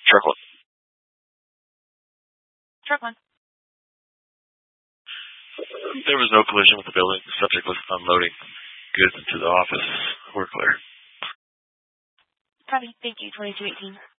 Truck one. Truck one. There was no collision with the building. The subject was unloading goods into the office. We're clear. Copy. Thank you. 2218.